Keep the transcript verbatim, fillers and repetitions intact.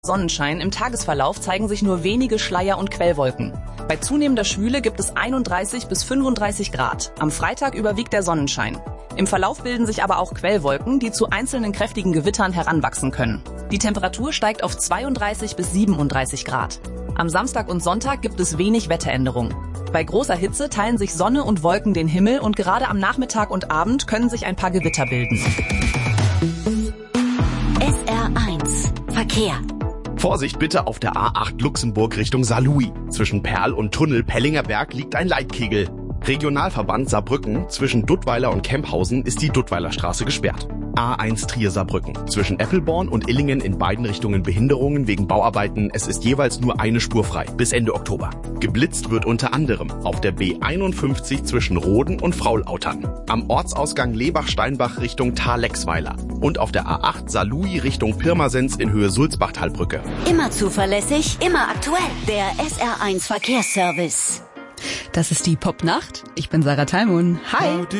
Sonnenschein, im Tagesverlauf zeigen sich nur wenige Schleier und Quellwolken. Bei zunehmender Schwüle gibt es einunddreißig bis fünfunddreißig Grad. Am Freitag überwiegt der Sonnenschein. Im Verlauf bilden sich aber auch Quellwolken, die zu einzelnen kräftigen Gewittern heranwachsen können. Die Temperatur steigt auf zweiunddreißig bis siebenunddreißig Grad. Am Samstag und Sonntag gibt es wenig Wetteränderungen. Bei großer Hitze teilen sich Sonne und Wolken den Himmel und gerade am Nachmittag und Abend können sich ein paar Gewitter bilden. S R eins Verkehr. Vorsicht bitte auf der A acht Luxemburg Richtung Saarlouis. Zwischen Perl und Tunnel Pellinger Berg liegt ein Leitkegel. Regionalverband Saarbrücken, zwischen Duttweiler und Kemphausen ist die Duttweiler Straße gesperrt. A eins Trier Saarbrücken, zwischen Eppelborn und Illingen in beiden Richtungen Behinderungen wegen Bauarbeiten. Es ist jeweils nur eine Spur frei, bis Ende Oktober. Geblitzt wird unter anderem auf der B einundfünfzig zwischen Roden und Fraulautern, am Ortsausgang Lebach-Steinbach Richtung Thalexweiler und auf der A acht Saarlouis Richtung Pirmasens in Höhe Sulzbachtalbrücke. Immer zuverlässig, immer aktuell. Der S R eins Verkehrsservice. Das ist die Popnacht. Ich bin Sarah Thalmon. Hi.